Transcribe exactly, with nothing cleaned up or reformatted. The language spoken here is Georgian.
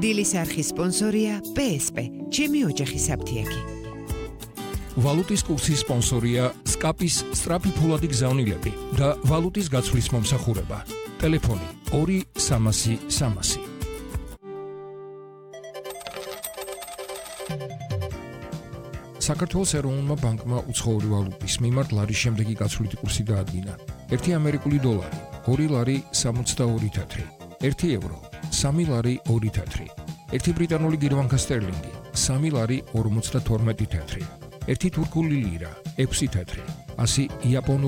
დილის არხის სპონსორია პე ეს პე, ჩემი ოჯახის აფთიაქი. ვალუტის კურსის სპონსორია სკაპის სწრაფი ფულადი გზავნილები და ვალუტის გაცვლის მომსახურება. ტელეფონი ორი სამასი სამასი. საქართველოს ეროვნულმა ბანკმა უცხოური ვალუტის მიმართ ლარის შემდეგი გაცვლითი კურსი დაადგინა. ერთი ამერიკული დოლარი, ორი ლარი სამოცდაორი თეთრი, ერთი ევრო, სამი ლარი ორი თეთრი, ერთი ბრიტანული გირვანქა სტერლინგი, სამი ლარი ორმოცდათორმეტი თეთრი, ერთი თურქული ლირა, ექვსი თეთრი, ასი იაპონური